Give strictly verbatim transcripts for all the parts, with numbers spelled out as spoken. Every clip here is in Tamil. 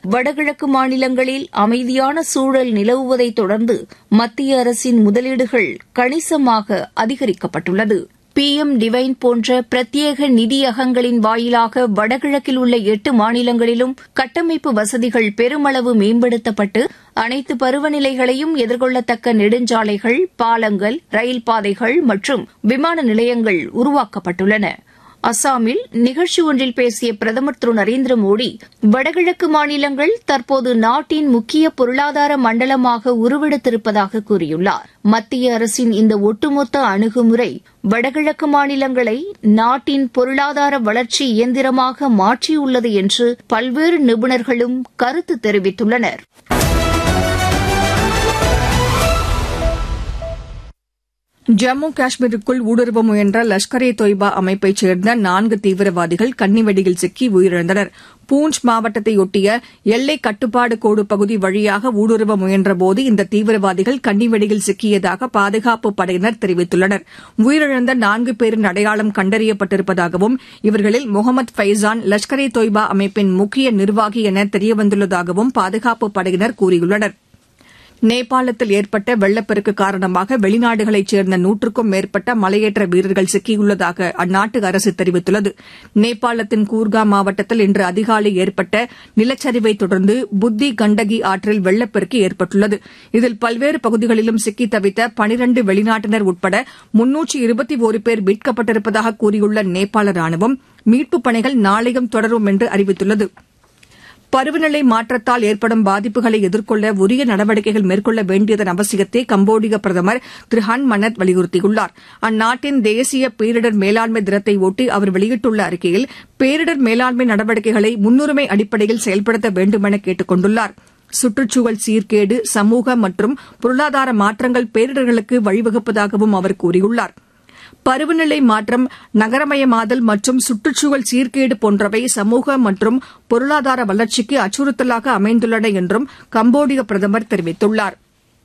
வடகிழக்கு மாநிலங்களில் அமைதியான சூழல் நிலவுவதைத் தொடர்ந்து மத்திய அரசின் முதலீடுகள் கணிசமாக அதிகரிக்கப்பட்டுள்ளது. பி எம் டிவைன் போன்ற பிரத்யேக நிதியகங்களின் வாயிலாக வடகிழக்கில் உள்ள எட்டு மாநிலங்களிலும் கட்டமைப்பு வசதிகள் பெருமளவு மேம்படுத்தப்பட்டு அனைத்து பருவநிலைகளையும் எதிர்கொள்ளத்தக்க நெடுஞ்சாலைகள், பாலங்கள், ரயில் பாதைகள் மற்றும் விமான நிலையங்கள் உருவாக்கப்பட்டுள்ளன. அசாமில் நிகழ்ச்சி ஒன்றில் பேசிய பிரதமர் திரு நரேந்திர மோடி, வடகிழக்கு மாநிலங்கள் தற்போது நாட்டின் முக்கிய பொருளாதார மண்டலமாக உருவெடுத்திருப்பதாக கூறியுள்ளார். மத்திய அரசின் இந்த ஒட்டுமொத்த அணுகுமுறை வடகிழக்கு மாநிலங்களை நாட்டின் பொருளாதார வளர்ச்சி இயந்திரமாக மாற்றியுள்ளது என்று பல்வேறு நிபுணர்களும் கருத்து தெரிவித்துள்ளனர். ஜம்மு காஷ்மீருக்குள் ஊடுருவ முயன்ற லஷ்கர் இ தொய்பா அமைப்பைச் சேர்ந்த நான்கு தீவிரவாதிகள் கன்னிவெடியில் சிக்கி உயிரிழந்தனர். பூஞ்ச் மாவட்டத்தையொட்டிய எல்லை கட்டுப்பாடு கோடு பகுதி வழியாக ஊடுருவ முயன்றபோது இந்த தீவிரவாதிகள் கன்னிவெடியில் சிக்கியதாக பாதுகாப்பு படையினர் தெரிவித்துள்ளனர். உயிரிழந்த நான்கு பேரின் அடையாளம் கண்டறியப்பட்டிருப்பதாகவும் இவர்களில் முகமது ஃபைசான் லஷ்கர் இ தொய்பா அமைப்பின் முக்கிய நிர்வாகி என தெரியவந்துள்ளதாகவும் பாதுகாப்பு படையினர் கூறியுள்ளனர். நேபாளத்தில் ஏற்பட்ட வெள்ளப்பெருக்கு காரணமாக வெளிநாடுகளைச் சேர்ந்த நூற்றுக்கும் மேற்பட்ட மலையேற்ற வீரர்கள் சிக்கியுள்ளதாக அந்நாட்டு அரசு தெரிவித்துள்ளது. நேபாளத்தின் கூர்கா மாவட்டத்தில் இன்று அதிகாலை ஏற்பட்ட நிலச்சரிவை தொடர்ந்து புத்தி கண்டகி ஆற்றில் வெள்ளப்பெருக்கு ஏற்பட்டுள்ளது. இதில் பல்வேறு பகுதிகளிலும் சிக்கி தவித்த பனிரண்டு வெளிநாட்டினர் உட்பட முன்னூற்று இருபத்தி ஒரு பேர் மீட்கப்பட்டிருப்பதாக கூறியுள்ள நேபாள ராணுவம் மீட்புப் பணிகள் நாளையும் தொடரும் என்று அறிவித்துள்ளது. பருவநிலை மாற்றத்தால் ஏற்படும் பாதிப்புகளை எதிர்கொள்ள உரிய நடவடிக்கைகள் மேற்கொள்ள வேண்டியதன் அவசியத்தை கம்போடிய பிரதமர் திரு ஹன் மனத் வலியுறுத்தியுள்ளார். அந்நாட்டின் தேசிய பேரிடர் மேலாண்மை தினத்தை ஒட்டி அவர் வெளியிட்டுள்ள அறிக்கையில் பேரிடர் மேலாண்மை நடவடிக்கைகளை முன்னுரிமை அடிப்படையில் செயல்படுத்த வேண்டுமென கேட்டுக் கொண்டுள்ளார். சுற்றுச்சூழல் சீர்கேடு, சமூக மற்றும் பொருளாதார மாற்றங்கள் பேரிடர்களுக்கு வழிவகுப்பதாகவும் அவர் கூறியுள்ளார். பருவநிலை மாற்றம், நகரமயமாதல் மற்றும் சுற்றுச்சூழல் சீர்கேடு போன்றவை சமூக மற்றும் பொருளாதார வளர்ச்சிக்கு அச்சுறுத்தலாக அமைந்துள்ளன என்றும் கம்போடிய பிரதமர் தெரிவித்துள்ளார்.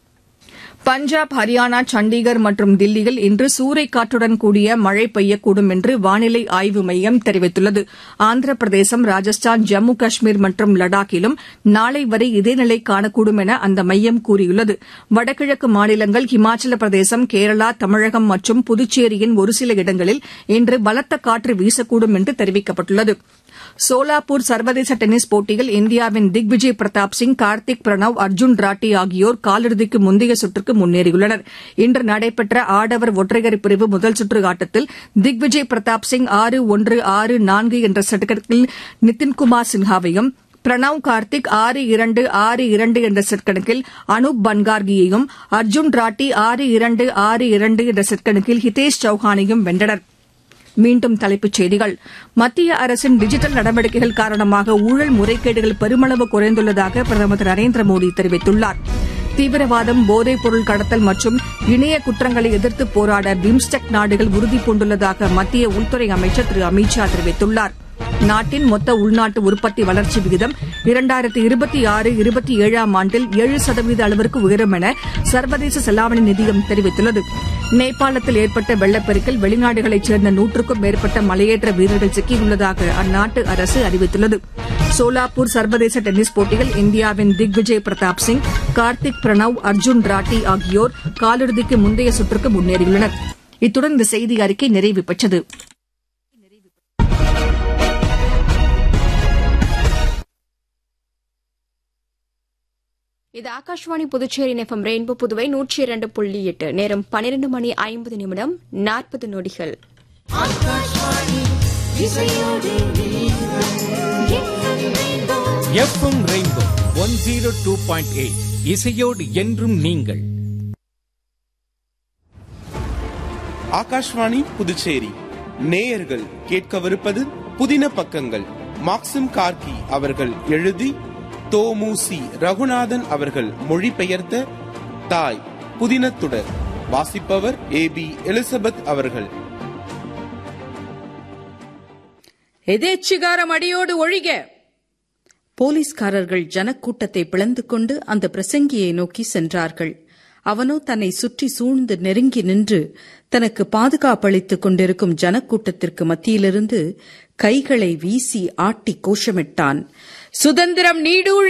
பஞ்சாப், ஹரியானா, சண்டிகர் மற்றும் தில்லியில் இன்று சூறைக்காற்றுடன் கூடிய மழை பெய்யக்கூடும் என்று வானிலை ஆய்வு மையம் தெரிவித்துள்ளது. ஆந்திர பிரதேசம், ராஜஸ்தான், ஜம்மு காஷ்மீர் மற்றும் லடாக்கிலும் நாளை வரை இதே நிலை காணக்கூடும் என அந்த மையம் கூறியுள்ளது. வடகிழக்கு மாநிலங்கள், இமாச்சல பிரதேசம், கேரளா, தமிழகம் மற்றும் புதுச்சேரியின் ஒருசில இடங்களில் இன்று பலத்த காற்று வீசக்கூடும் என்று தெரிவிக்கப்பட்டுள்ளது. சோலாப்பூர் சர்வதேச டென்னிஸ் போட்டியில் இந்தியாவின் திக்விஜய் பிரதாப் சிங், கார்த்திக், பிரணவ், அர்ஜுன் ராட்டி ஆகியோர் காலிறுதிக்கு முந்தைய சுற்றுக்கு முன்னேறியுள்ளனர். இன்று நடைபெற்ற ஆடவர் ஒற்றையர் பிரிவு முதல் சுற்று ஆட்டத்தில் திக்விஜய் பிரதாப் சிங் ஆறு ஒன்று ஆறு நான்கு என்ற செட் கணக்கில் நிதின்குமார் சின்ஹாவையும், பிரணவ் கார்த்திக் ஆறு இரண்டு ஆறு இரண்டு என்ற செட் கணக்கில் அனூப் பன்கார்கியையும், அர்ஜுன் ராட்டி ஆறு இரண்டு ஆறு இரண்டு என்ற செட் கணக்கில் ஹிதேஷ் சௌஹானையும் வென்றனர். மீண்டும் தலைப்புச் செய்திகள். மத்திய அரசின் டிஜிட்டல் நடவடிக்கைகள் காரணமாக ஊழல் முறைகேடுகள் பெருமளவு குறைந்துள்ளதாக பிரதமர் திரு நரேந்திர மோடி தெரிவித்துள்ளார். தீவிரவாதம், போதைப் பொருள் கடத்தல் மற்றும் இணைய குற்றங்களை எதிர்த்து போராட பிம்ஸ்டெக் நாடுகள் உறுதிபூண்டுள்ளதாக மத்திய உள்துறை அமைச்சர் திரு அமித் ஷா தெரிவித்துள்ளார். நாட்டின் மொத்த உள்நாட்டு உற்பத்தி வளர்ச்சி விகிதம் இரண்டாயிரத்து இருபத்தி ஆறு இருபத்தி ஏழாம் ஆண்டில் ஏழு சதவீத அளவிற்கு உயரும் என சர்வதேச செலாவணி நிதியம் தெரிவித்துள்ளது. நேபாளத்தில் ஏற்பட்ட வெள்ளப்பெருக்கில் வெளிநாடுகளைச் சேர்ந்த நூற்றுக்கும் மேற்பட்ட மலையேற்ற வீரர்கள் சிக்கியுள்ளதாக அந்நாட்டு அரசு அறிவித்துள்ளது. சோலாப்பூர் சர்வதேச டென்னிஸ் போட்டியில் இந்தியாவின் திக்விஜய் பிரதாப் சிங், கார்த்திக், பிரணவ், அர்ஜுன் ராட்டி ஆகியோர் காலிறுதிக்கு முந்தைய சுற்றுக்கு முன்னேறியுள்ளனர். இத்துடன் இந்த செய்தி அறிக்கை நிறைவு பெற்றது. இது ஆகாஷ்வாணி புதுச்சேரி எஃப்எம் ரெயின்போ புதுவை நூற்றி இரண்டு புள்ளி எட்டு. நேரம் பன்னிரண்டு மணி ஐம்பது நிமிடம் நாற்பது நொடிகள். FM rainbow one zero two point eight இசையோடு என்றும் நீங்கள். ஆகாஷ்வாணி புதுச்சேரி நேயர்கள் கேட்கவிருப்பது புதின பக்கங்கள். மாக்சிம் கார்கி அவர்கள் எழுதி தோமுசி ரகுநாதன் அவர்கள் மொழிபெயர்த்த தாய் புதினத்துடர். வாசிப்பவர் ஏ பி எலிசபெத் அவர்கள். எதேச்சிகாரம் அடியோடு ஒழிக! போலீஸ்காரர்கள் ஜனக்கூட்டத்தை பிளந்து கொண்டு அந்த பிரசங்கியை நோக்கி சென்றார்கள். அவனோ தன்னை சுற்றி சூழ்ந்து நெருங்கி நின்று தனக்கு பாதுகாப்பளித்துக் கொண்டிருக்கும் ஜனக்கூட்டத்திற்கு மத்தியிலிருந்து கைகளை வீசி ஆட்டி கோஷமிட்டான். சுதந்திரம் நீடூழி!